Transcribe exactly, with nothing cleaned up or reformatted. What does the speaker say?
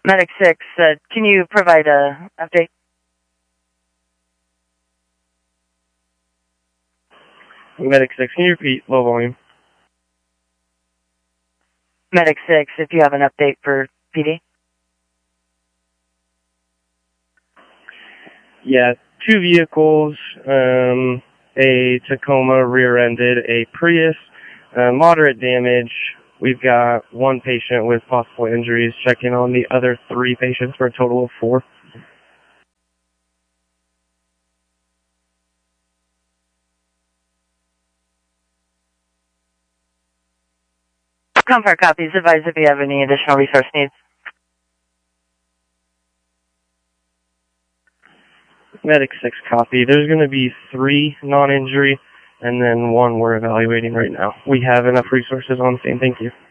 Medic six, uh, can you provide a update? Medic six, can you repeat? Low volume. Medic six, if you have an update for P D. Yeah, two vehicles, um, a Tacoma rear-ended, a Prius, uh, moderate damage. We've got one patient with possible injuries, checking on the other three patients for a total of four. Comfort copies. Advise if you have any additional resource needs. Medic six copy. There's going to be three non-injury, and then one we're evaluating right now. We have enough resources on scene. Thank you.